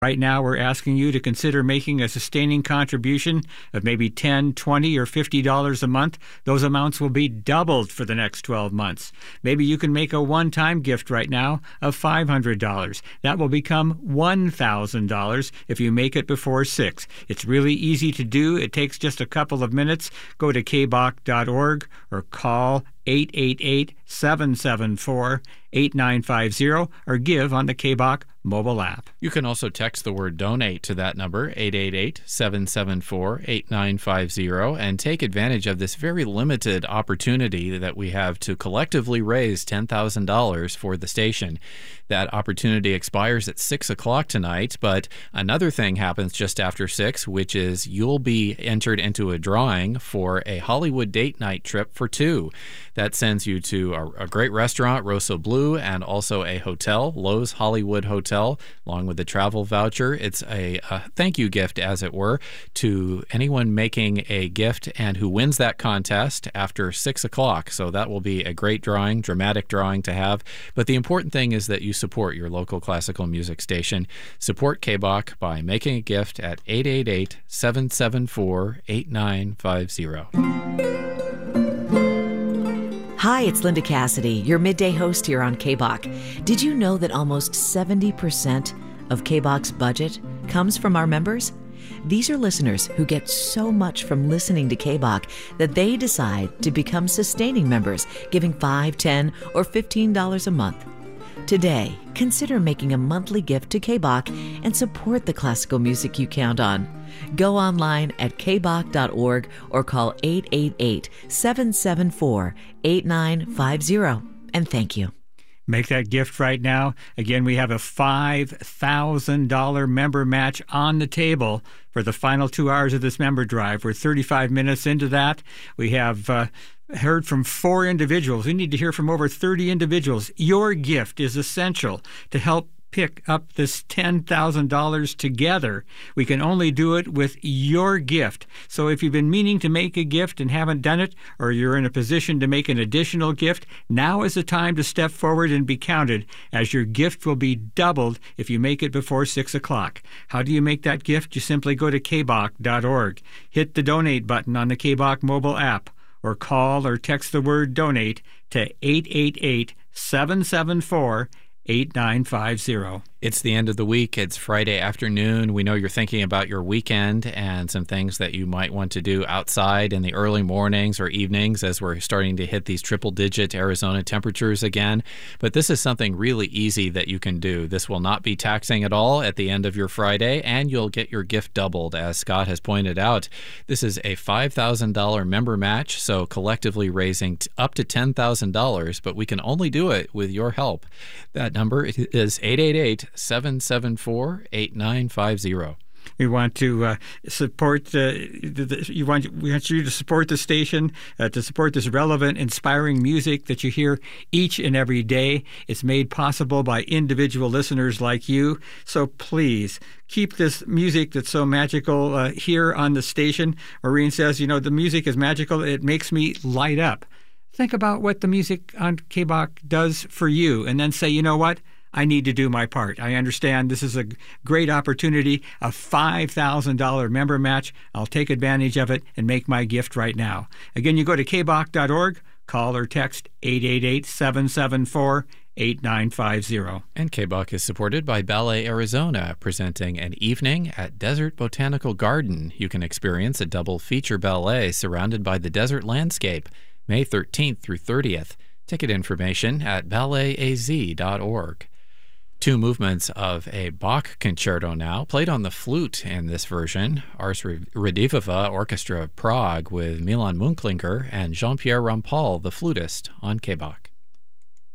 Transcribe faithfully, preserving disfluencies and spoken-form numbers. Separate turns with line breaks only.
Right now, we're asking you to consider making a sustaining contribution of maybe ten dollars, twenty dollars, or fifty dollars a month. Those amounts will be doubled for the next twelve months. Maybe you can make a one-time gift right now of five hundred dollars. That will become one thousand dollars if you make it before six. It's really easy to do. It takes just a couple of minutes. Go to k b o c dot org or call eight eight eight, seven seven four, eight nine five zero or give on the K B O C mobile app.
You can also text the word donate to that number, eight eight eight, seven seven four, eight nine five zero, and take advantage of this very limited opportunity that we have to collectively raise ten thousand dollars for the station. That opportunity expires at six o'clock tonight, but another thing happens just after six, which is you'll be entered into a drawing for a Hollywood date night trip for two. That sends you to a, a great restaurant, Rosso Blue, and also a hotel, Lowe's Hollywood Hotel, along with the travel voucher. It's a, a thank you gift, as it were, to anyone making a gift and who wins that contest after six o'clock. So that will be a great drawing, dramatic drawing to have. But the important thing is that you support your local classical music station. Support K B O C by making a gift at eight eight eight, seven seven four, eight nine five zero.
Hi, it's Linda Cassidy, your midday host here on K B O C. Did you know that almost seventy percent of K B O C's budget comes from our members? These are listeners who get so much from listening to K B O C that they decide to become sustaining members, giving five dollars, ten dollars, or fifteen dollars a month. Today, consider making a monthly gift to K B O C and support the classical music you count on. Go online at k b o c dot org or call eight eight eight, seven seven four, eight nine five zero. And thank you.
Make that gift right now. Again, we have a five thousand dollars member match on the table for the final two hours of this member drive. We're thirty-five minutes into that. We have uh, heard from four individuals. We need to hear from over thirty individuals. Your gift is essential to help pick up this ten thousand dollars together. We can only do it with your gift. So if you've been meaning to make a gift and haven't done it, or you're in a position to make an additional gift, now is the time to step forward and be counted, as your gift will be doubled if you make it before six o'clock. How do you make that gift? You simply go to k b o c dot org, hit the donate button on the K B O C mobile app, or call or text the word donate to eight eight eight, seven seven four, eight nine five zero.
It's the end of the week. It's Friday afternoon. We know you're thinking about your weekend and some things that you might want to do outside in the early mornings or evenings as we're starting to hit these triple-digit Arizona temperatures again. But this is something really easy that you can do. This will not be taxing at all at the end of your Friday, and you'll get your gift doubled, as Scott has pointed out. This is a five thousand dollars member match, so collectively raising t- up to ten thousand dollars, but we can only do it with your help. That number is eight eight eight, seven seven four, eight nine five zero.
We want to uh, support uh, the, the, you want we want you to support the station, uh, to support this relevant, inspiring music that you hear each and every day. It's made possible by individual listeners like you. So please keep this music that's so magical uh, here on the station. Maureen says, you know, the music is magical. It makes me light up. Think about what the music on K B O C does for you, and then say, you know what? I need to do my part. I understand this is a great opportunity, a five thousand dollars member match. I'll take advantage of it and make my gift right now. Again, you go to k b o c dot org, call or text eight eight eight, seven seven four, eight nine five zero.
And K B O C is supported by Ballet Arizona, presenting an evening at Desert Botanical Garden. You can experience a double feature ballet surrounded by the desert landscape, May thirteenth through thirtieth. Ticket information at ballet a z dot org. Two movements of a Bach concerto now, played on the flute in this version. Ars Redivova Orchestra of Prague with Milan Munklinger and Jean-Pierre Rampal, the flutist, on K B O C.